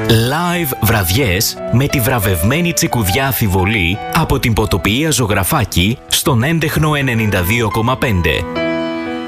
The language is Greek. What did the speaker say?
Live βραδιές με τη βραβευμένη Τσικουδιά Θηβολή από την ποτοποιία Ζωγραφάκη στον έντεχνο 92,5.